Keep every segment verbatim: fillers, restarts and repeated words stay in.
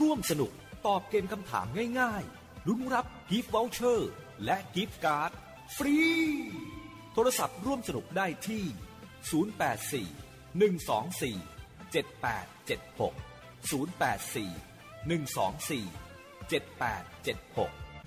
ร่วมสนุกตอบเกมคำถามง่ายๆลุ้นรับกิฟต์วอเชอร์และกิฟต์การ์ดฟรีโทรศัพท์ร่วมสนุกได้ที่ศูนย์ แปด สี่ หนึ่ง สอง สี่ เจ็ด แปด เจ็ด หก ศูนย์ แปด สี่ หนึ่ง สอง สี่ เจ็ด แปด เจ็ด หก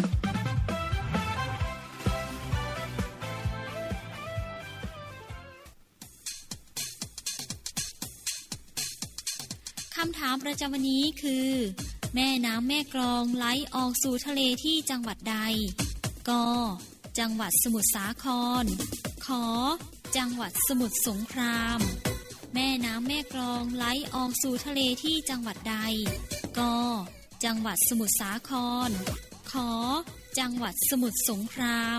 คำถามประจำวันนี้คือแม่น้ำแม่กลองไหลออกสู่ทะเลที่จังหวัดใดกจังหวัดสมุทรสาครขจังหวัดสมุทรสงครามแม่น้ำแม่กลองไหลออกสู่ทะเลที่จังหวัดใดกจังหวัดสมุทรสาครขจังหวัดสมุทรสงคราม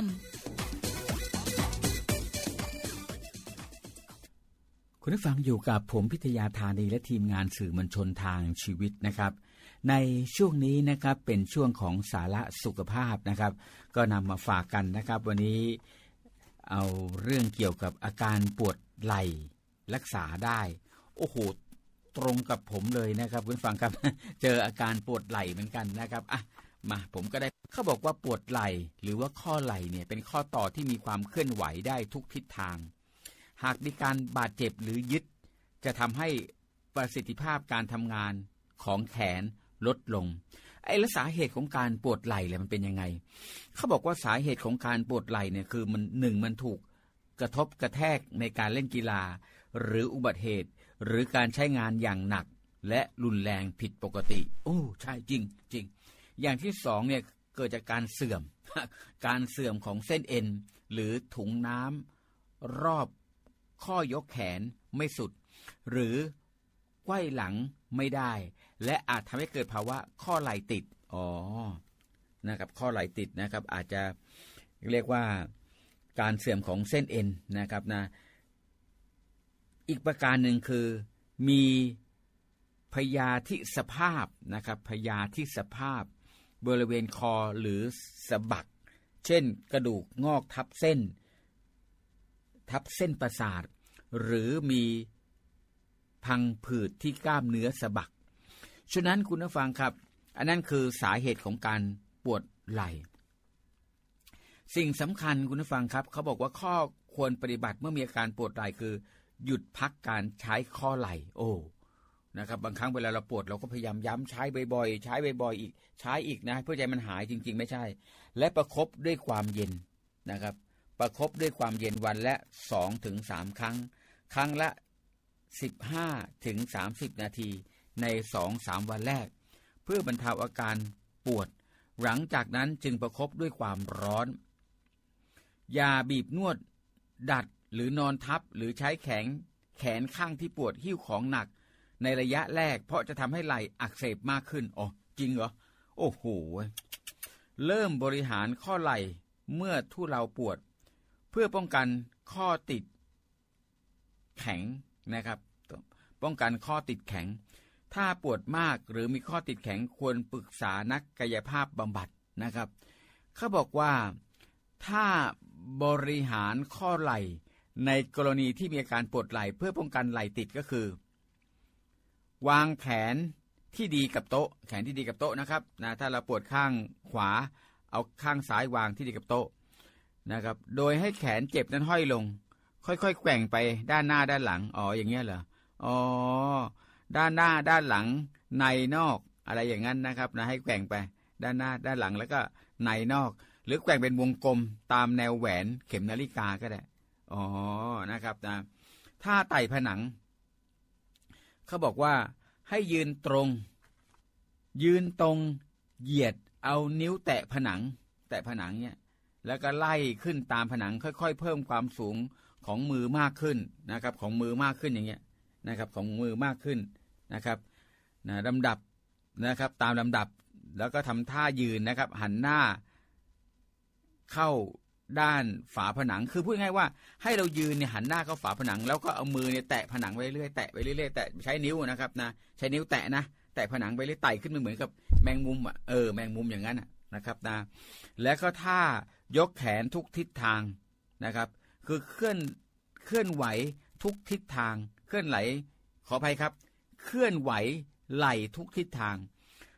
คุณผู้ฟังอยู่กับผมพิทยาธานีและทีมงานสื่อมวลชนทางชีวิตนะครับในช่วงนี้นะครับเป็นช่วงของสาระสุขภาพนะครับก็นำมาฝากกันนะครับวันนี้เอาเรื่องเกี่ยวกับอาการปวดไหล่รักษาได้โอ้โหตรงกับผมเลยนะครับคุณผู้ฟังครับ เจออาการปวดไหล่เหมือนกันนะครับอ่ะมาผมก็ได้เขาบอกว่าปวดไหล่หรือว่าข้อไหล่เนี่ยเป็นข้อต่อที่มีความเคลื่อนไหวได้ทุกทิศทางหากมีการบาดเจ็บหรือยึดจะทำให้ประสิทธิภาพการทำงานของแขนลดลงไอ้และสาเหตุของการปวดไหล่เลยมันเป็นยังไงเขาบอกว่าสาเหตุของการปวดไหล่เนี่ยคือมันหนึ่งมันถูกกระทบกระแทกในการเล่นกีฬาหรืออุบัติเหตุหรือการใช้งานอย่างหนักและรุนแรงผิดปกติโอ้ใช่จริงจริงอย่างที่สองเนี่ยเกิดจากการเสื่อม การเสื่อมของเส้นเอ็นหรือถุงน้ำรอบข้อยกแขนไม่สุดหรือไขว้หลังไม่ได้และอาจทำให้เกิดภาวะข้อไหล่ติดอ๋อนะครับข้อไหล่ติดนะครับอาจจะเรียกว่าการเสื่อมของเส้นเอ็นนะครับนะอีกประการหนึ่งคือมีพยาธิสภาพนะครับพยาธิสภาพบริเวณคอหรือสะบักเช่นกระดูกงอกทับเส้นทับเส้นประสาทหรือมีพังผืดที่กล้ามเนื้อสะบักฉะนั้นคุณผู้ฟังครับอันนั้นคือสาเหตุของการปวดไหล่สิ่งสำคัญคุณผู้ฟังครับเขาบอกว่าข้อควรปฏิบัติเมื่อมีอาการปวดไหล่คือหยุดพักการใช้ข้อไหล่โอ้นะครับบางครั้งเวลาเราปวดเราก็พยายามย้ำใช้บ่อยๆใช้บ่อยๆอีกใช้อีกนะเพื่อให้มันหายจริงๆไม่ใช่และประคบด้วยความเย็นนะครับประคบด้วยความเย็นวันละ สองถึงสาม ครั้งครั้งละ สิบห้าถึงสามสิบ นาทีใน สองถึงสาม วันแรกเพื่อบรรเทาอาการปวดหลังจากนั้นจึงประคบด้วยความร้อนอย่าบีบนวดดัดหรือนอนทับหรือใช้แขนแขนข้างที่ปวดหิ้วของหนักในระยะแรกเพราะจะทำให้ไหล่อักเสบมากขึ้นอ๋อจริงเหรอโอ้โหเริ่มบริหารข้อไหล่เมื่อทุเลาปวดเพื่อป้องกันข้อติดแข็งนะครับป้องกันข้อติดแข็งถ้าปวดมากหรือมีข้อติดแข็งควรปรึกษานักกายภาพบำบัดนะครับเขาบอกว่าถ้าบริหารข้อไหล่ในกรณีที่มีอาการปวดไหล่เพื่อป้องกันไหล่ติดก็คือวางแขนที่ดีกับโต๊ะแขนที่ดีกับโต๊ะนะครับนะถ้าเราปวดข้างขวาเอาข้างซ้ายวางที่ดีกับโต๊ะนะครับโดยให้แขนเจ็บนั้นห้อยลงค่อยๆแกว่งไปด้านหน้าด้านหลังอ๋ออย่างเงี้ยเหรออ๋อด้านหน้าด้านหลังในนอกอะไรอย่างนั้นนะครับนะให้แกว่งไปด้านหน้าด้านหลังแล้วก็ในนอกหรือแกว่งเป็นวงกลมตามแนวแหวนเข็มนาฬิกาก็ได้อ๋อนะครับนะถ้าไต่ผนังเขาบอกว่าให้ยืนตรงยืนตรงเหยียดเอานิ้วแตะผนังแตะผนังเนี่ยแล้วก็ไล่ขึ้นตามผนังค่อยๆเพิ่มความสูงของมือมากขึ้นนะครับของมือมากขึ้นอย่างเงี้ยนะครับของมือมากขึ้นนะครับนะลำดับนะครับตามลำดับแล้วก็ทำท่ายืนนะครับหันหน้าเข้าด้านฝาผนังคือพูดง่ายว่าให้เรายืนเนี่ยหันหน้าเข้าฝาผนังแล้วก็เอามือเนี่ยแตะผนังไปเรื่อยแตะไปเรื่อยแตะใช้นิ้วนะครับนะใช้นิ้วแตะนะแตะผนังไปเรื่อยไต่ขึ้นมาเหมือนกับแมงมุมอ่ะเออแมงมุมอย่างนั้นนะครับนะแล้วก็ท่ายกแขนทุกทิศทางนะครับคือเคลื่อนเคลื่อนไหวทุกทิศทางเคลื่อนไหลขออภัยครับเคลื่อนไหวไหลทุกทิศทาง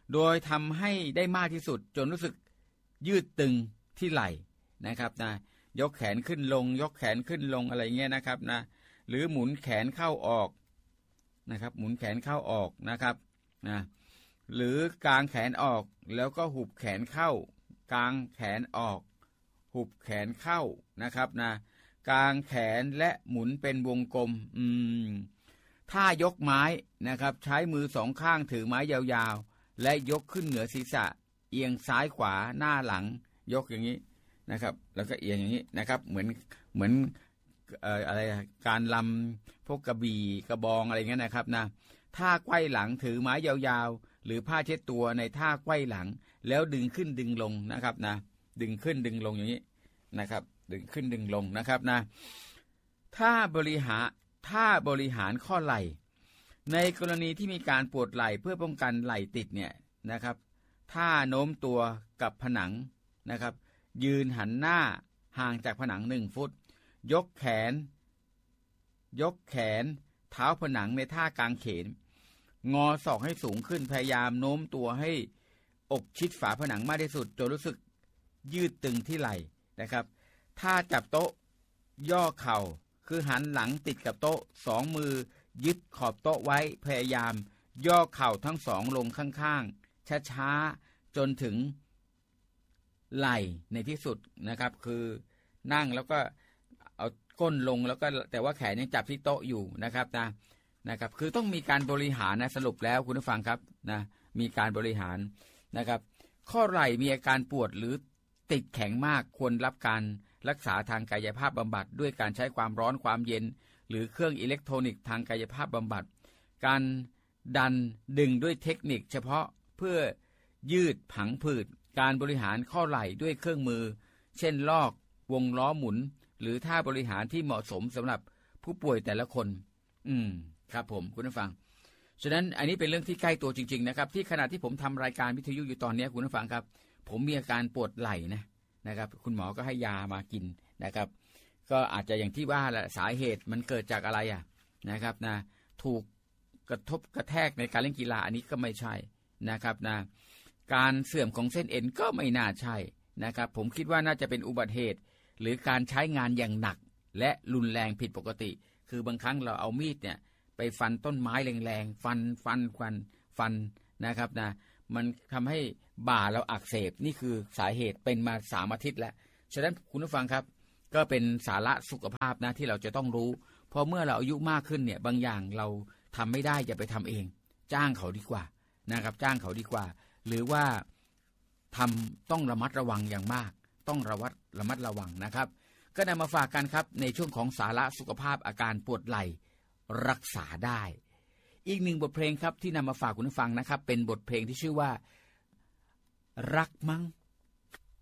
โดยทำให้ได้มากที่สุดจนรู้สึกยืดตึงที่ไหล่นะครับนะยกแขนขึ้นลงยกแขนขึ้นลงอะไรเงี้ยนะครับนะหรือหมุนแขนเข้าออกนะครับหมุนแขนเข้าออกนะครับนะหรือกางแขนออกแล้วก็หุบแขนเข้ากางแขนออกหุบแขนเข้านะครับนะกางแขนและหมุนเป็นวงกลมอืมท่ายกไม้นะครับใช้มือสองข้างถือไม้ยาวๆและยกขึ้นเหนือศีรษะเอียงซ้ายขวาหน้าหลังยกอย่างนี้นะครับแล้วก็เอียงอย่างนี้นะครับเหมือนเหมือนเอ่ออะไรการลำพวกกระบี่กระบองอะไรเงี้ยนะครับนะท่าไขว้หลังถือไม้ยาวๆหรือผ้าเช็ดตัวในท่าไขว้หลังแล้วดึงขึ้นดึงลงนะครับนะดึงขึ้นดึงลงอย่างนี้นะครับดึงขึ้นดึงลงนะครับนะถ้าบริหารถ้าบริหารข้อไหล่ในกรณีที่มีการปวดไหล่เพื่อป้องกันไหล่ติดเนี่ยนะครับถ้าโน้มตัวกับผนังนะครับยืนหันหน้าห่างจากผนังหนึ่งฟุตยกแขนยกแขนเท้าผนังในท่ากางเขนงอศอกให้สูงขึ้นพยายามโน้มตัวให้อกชิดฝาผนังมากที่สุดจนรู้สึกยืดตึงที่ไหล่นะครับถ้าจับโต๊ะย่อเข่าคือหันหลังติดกับโต๊ะสองมือยึดขอบโต๊ะไว้พยายามย่อเข่าทั้งสองลงข้างๆช้าๆจนถึงไหล่ในที่สุดนะครับคือนั่งแล้วก็เอาก้นลงแล้วก็แต่ว่าแขนยังจับที่โต๊ะอยู่นะครับนะนะครับคือต้องมีการบริหารนะสรุปแล้วคุณผู้ฟังครับนะมีการบริหารนะครับข้อไหล่มีอาการปวดหรือติดแข็งมากควรรับการรักษาทางกายภาพบำบัดด้วยการใช้ความร้อนความเย็นหรือเครื่องอิเล็กทรอนิกส์ทางกายภาพบำบัดการดันดึงด้วยเทคนิคเฉพาะเพื่อยืดผังผืดการบริหารข้อไหล่ด้วยเครื่องมือเช่นลอกวงล้อหมุนหรือท่าบริหารที่เหมาะสมสำหรับผู้ป่วยแต่ละคนอืมครับผมคุณผู้ฟังฉะนั้นอันนี้เป็นเรื่องที่ใกล้ตัวจริงๆนะครับที่ขณะที่ผมทำรายการวิทยุอยู่ตอนนี้คุณผู้ฟังครับผมมีอาการปวดไหล่นะนะครับคุณหมอก็ให้ยามากินนะครับก็อาจจะอย่างที่ว่าแหละสาเหตุมันเกิดจากอะไรอ่ะนะครับนะถูกกระทบกระแทกในการเล่นกีฬาอันนี้ก็ไม่ใช่นะครับนะการเสื่อมของเส้นเอ็นก็ไม่น่าใช่นะครับผมคิดว่าน่าจะเป็นอุบัติเหตุหรือการใช้งานอย่างหนักและรุนแรงผิดปกติคือบางครั้งเราเอามีดเนี่ยไปฟันต้นไม้แรงๆฟันฟันฟันฟันนะครับนะมันทำให้บ่าเราอักเสบนี่คือสาเหตุเป็นมาสามอาทิตย์แล้วฉะนั้นคุณผู้ฟังครับก็เป็นสาระสุขภาพนะที่เราจะต้องรู้เพราะเมื่อเราอายุมากขึ้นเนี่ยบางอย่างเราทำไม่ได้อย่าไปทำเองจ้างเขาดีกว่านะครับจ้างเขาดีกว่าหรือว่าทำต้องระมัดระวังอย่างมากต้องระวัดระมัดระวังนะครับก็นำมาฝากกันครับในช่วงของสาระสุขภาพอาการปวดไหล่รักษาได้อีกหนึ่งบทเพลงครับที่นำมาฝากคุณผู้ฟังนะครับเป็นบทเพลงที่ชื่อว่ารักมั้ง